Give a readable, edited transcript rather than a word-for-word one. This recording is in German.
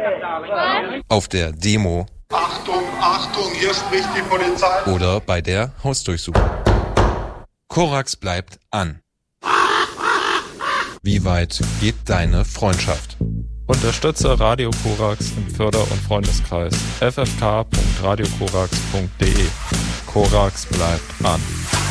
Auf der Demo. Achtung, Achtung, hier spricht die Polizei. Oder bei der Hausdurchsuchung. Korax bleibt an. Wie weit geht deine Freundschaft? Unterstütze Radio Korax im Förder- und Freundeskreis ffk.radiokorax.de. Korax bleibt an.